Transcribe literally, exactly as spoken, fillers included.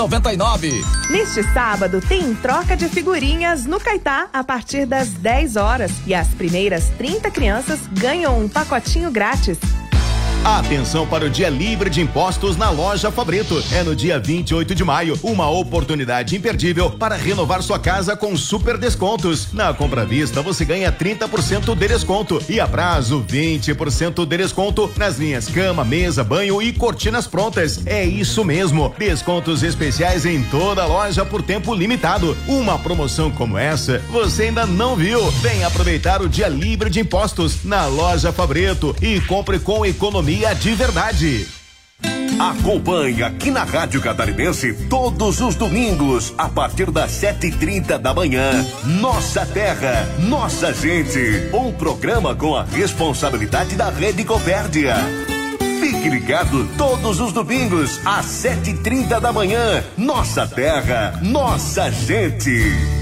noventa e nove. Neste sábado tem troca de figurinhas no Caetá a partir das dez horas e as primeiras trinta crianças ganham um pacotinho grátis. Atenção para o Dia Livre de Impostos na Loja Fabreto. É no dia vinte e oito de maio, uma oportunidade imperdível para renovar sua casa com super descontos. Na compra à vista, você ganha trinta por cento de desconto e a prazo vinte por cento de desconto nas linhas cama, mesa, banho e cortinas prontas. É isso mesmo, descontos especiais em toda a loja por tempo limitado. Uma promoção como essa, você ainda não viu. Vem aproveitar o Dia Livre de Impostos na Loja Fabreto e compre com economia de verdade. Acompanhe aqui na Rádio Catarinense todos os domingos a partir das sete e trinta da manhã. Nossa Terra, Nossa Gente, um programa com a responsabilidade da Rede Copérdia. Fique ligado todos os domingos às sete e trinta da manhã. Nossa Terra, Nossa Gente.